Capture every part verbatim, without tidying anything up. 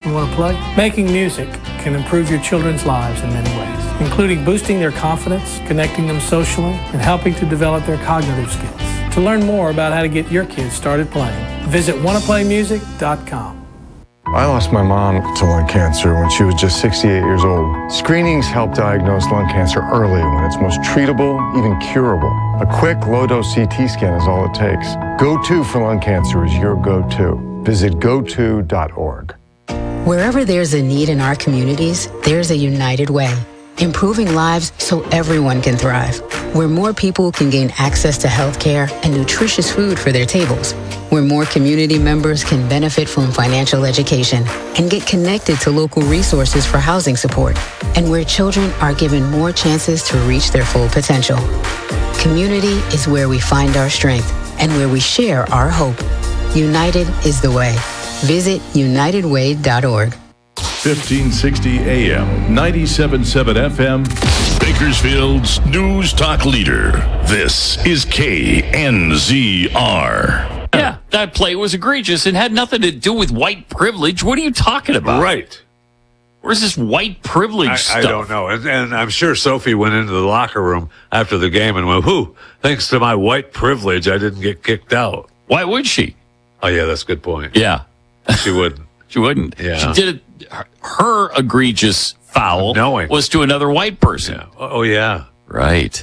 You want to play? Making music can improve your children's lives in many ways, including boosting their confidence, connecting them socially, and helping to develop their cognitive skills. To learn more about how to get your kids started playing, visit wanna play music dot com. I lost my mom to lung cancer when she was just sixty-eight years old. Screenings help diagnose lung cancer early when it's most treatable, even curable. A quick, low-dose C T scan is all it takes. Go To for lung cancer is your go-to. Visit go to dot org. Wherever there's a need in our communities, there's a United Way. Improving lives so everyone can thrive. Where more people can gain access to health care and nutritious food for their tables. Where more community members can benefit from financial education and get connected to local resources for housing support. And where children are given more chances to reach their full potential. Community is where we find our strength and where we share our hope. United is the way. Visit united way dot org. fifteen sixty A M, ninety-seven point seven F M, Bakersfield's news talk leader. This is K N Z R. Yeah, that play was egregious and had nothing to do with white privilege. What are you talking about? Right. Where's this white privilege I, stuff? I don't know. And, and I'm sure Sophie went into the locker room after the game and went, whoo, thanks to my white privilege, I didn't get kicked out. Why would she? Oh, yeah, that's a good point. Yeah. She wouldn't. She wouldn't. Yeah. She did it. Her, her egregious foul Knowing. was to another white person. Yeah. Oh, yeah. Right.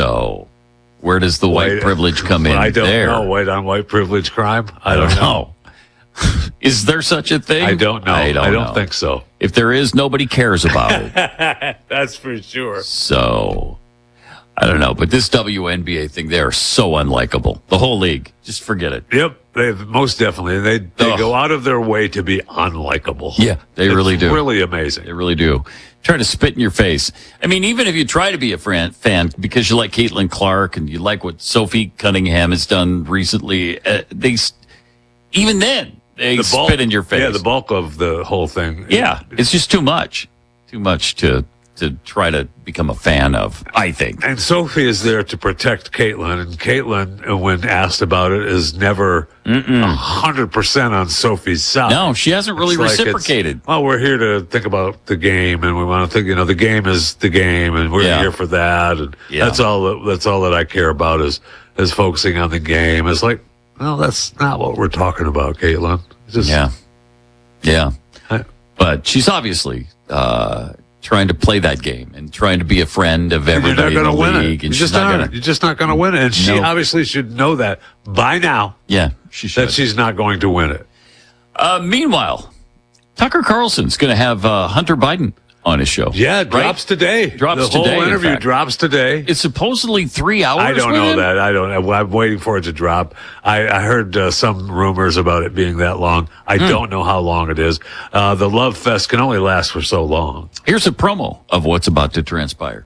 So where does the white White- privilege come in I don't there? know. White on white privilege crime? I, I don't, don't know. know. Is there such a thing? I don't know. I don't, I don't know. think so. If there is, nobody cares about it. That's for sure. So, I don't know. But this W N B A thing, they are so unlikable. The whole league. Just forget it. Yep, they most definitely. They they Ugh. go out of their way to be unlikable. Yeah, they It's really do. Really amazing. They really do. Try to spit in your face. I mean, even if you try to be a fan, fan because you like Caitlin Clark and you like what Sophie Cunningham has done recently, uh, they s- even then they The bulk- spit in your face. Yeah, the bulk of the whole thing. Yeah, it's just too much. Too much to to try to become a fan of, I think. And Sophie is there to protect Caitlin, and Caitlin, when asked about it, is never a hundred percent on Sophie's side. No, she hasn't really It's like it's, reciprocated. well, we're here to think about the game, and we want to think. You know, the game is the game, and we're Yeah. here for that. And Yeah. that's all. That, that's all that I care about is is focusing on the game. It's like, well, that's not what we're talking about, Caitlin. It's just, Yeah. Yeah. I- But she's obviously uh, trying to play that game and trying to be a friend of You're not everybody in going the to win league. it. And You're she's just not not. going to. You're just not going to win it, and she No. obviously should know that by now. Yeah, she should. That she's not going to win it. Uh, meanwhile, Tucker Carlson's going to have uh, Hunter Biden on his show. Yeah, it right? drops today. Drops the whole today, in interview fact. drops today. It's supposedly three hours. I don't with know him? that. I don't know. I'm waiting for it to drop. I, I heard uh, some rumors about it being that long. I Hmm. don't know how long it is. Uh, the Love Fest can only last for so long. Here's a promo of what's about to transpire.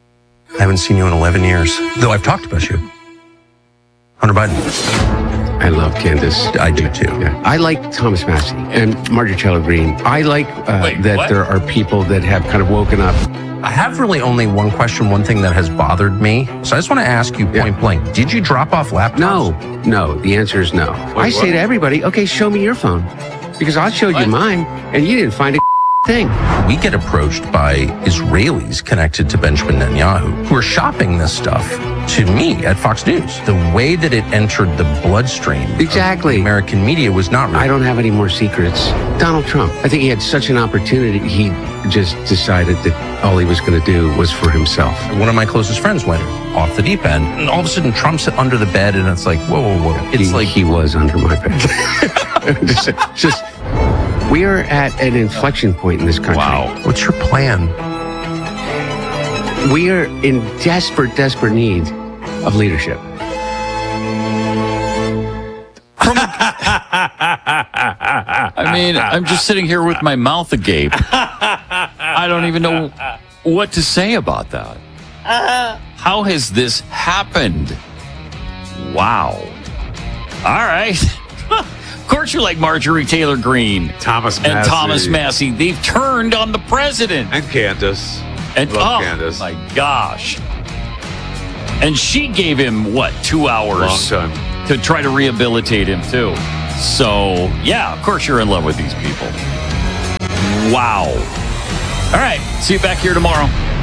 I haven't seen you in eleven years, though I've talked about you. Hunter Biden. I love Candace. I do too. Yeah. I like Thomas Massey and Marjorie Green. I like uh, Wait, that what? there are people that have kind of woken up. I have really only one question, one thing that has bothered me. So I just want to ask you point Yeah. blank. Did you drop off laptops? No, no. The answer is no. I say what? to everybody, okay, show me your phone. Because I showed What? you mine and you didn't find a thing. We get approached by Israelis connected to Benjamin Netanyahu who are shopping this stuff to me at Fox News. The way that it entered the bloodstream of Exactly. the American media was not real. I don't have any more secrets. Donald Trump. I think he had such an opportunity. He just decided that all he was going to do was for himself. One of my closest friends went off the deep end, and all of a sudden Trump's under the bed, and it's like, whoa, whoa, whoa. It's he, like, he was under my bed. just, just, we are at an inflection point in this country. Wow. what's your plan? We are in desperate, desperate need of leadership. I mean, I'm just sitting here with my mouth agape. I don't even know what to say about that. How has this happened? Wow. All right. Of course you like Marjorie Taylor Greene Thomas and Massey. Thomas Massey. They've turned on the president. And Candace. And Love oh Candace. my gosh. And she gave him, what, two hours Long time. to try to rehabilitate him, too. So, yeah, of course you're in love with these people. Wow. All right. See you back here tomorrow.